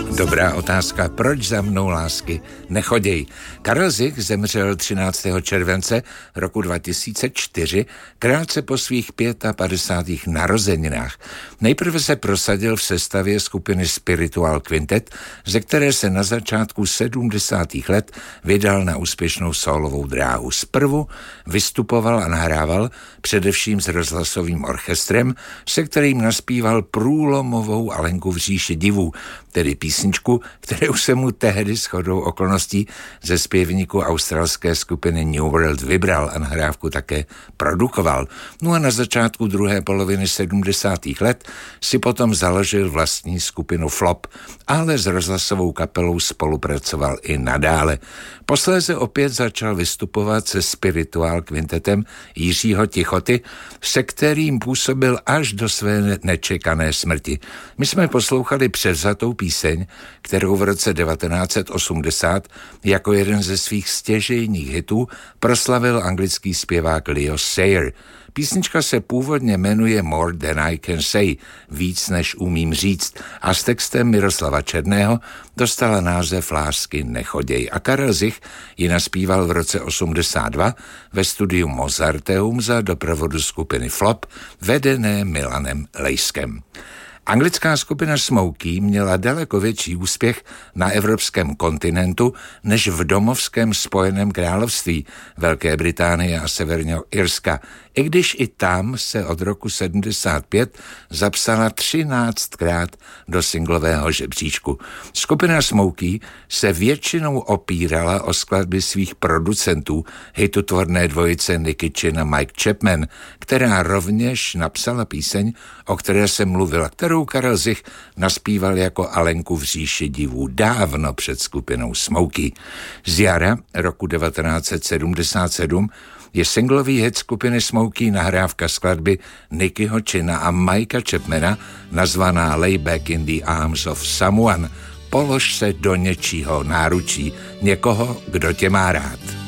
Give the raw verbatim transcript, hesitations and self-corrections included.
Dobrá otázka, proč za mnou lásky nechoděj? Karel Zich zemřel třináctého července roku dva tisíce čtyři, krátce po svých padesátých pěti narozeninách. Nejprve se prosadil v sestavě skupiny Spiritual Quintet, ze které se na začátku sedmdesátých let vydal na úspěšnou sólovou dráhu. Zprvu vystupoval a nahrával především s rozhlasovým orchestrem, se kterým naspíval průlomovou Alenku v říši divů, tedy písničku, kterou se mu tehdy shodou okolností ze zpěvníku australské skupiny New World vybral a nahrávku také produkoval. No a na začátku druhé poloviny sedmdesátých let si potom založil vlastní skupinu Flop, ale s rozhlasovou kapelou spolupracoval i nadále. Posléze opět začal vystupovat se Spiritual Quintetem Jiřího Tichoty, se kterým působil až do své nečekané smrti. My jsme poslouchali převzatou píseň, kterou v roce devatenáct set osmdesát jako jeden ze svých stěžejních hitů proslavil anglický zpěvák Leo Sayer. Písnička se původně jmenuje More Than I Can Say, víc než umím říct, a s textem Miroslava Černého dostala název Lásky nechoděj. A Karel Zich ji naspíval v roce osmdesát dva ve studiu Mozarteum za doprovodu skupiny Flop, vedené Milanem Lejskem. Anglická skupina Smokey měla daleko větší úspěch na evropském kontinentu než v domovském Spojeném království Velké Británie a Severního Irska, i když i tam se od roku sedmdesát pět zapsala třináctkrát do singlového žebříčku. Skupina Smokey se většinou opírala o skladby svých producentů, hitotvorné dvojice Nicky Chinn a Mike Chapman, která rovněž napsala píseň, o které jsem mluvila, kterou Karel Zich naspíval jako Alenku v říši divů dávno před skupinou Smokey. Z jara roku devatenáct set sedmdesát sedm je singlový hit skupiny Smokey nahrávka skladby Nickyho Chinna a Mikea Chapmana nazvaná Lay Back in the Arms of Someone. Polož se do něčího náručí, někoho, kdo tě má rád.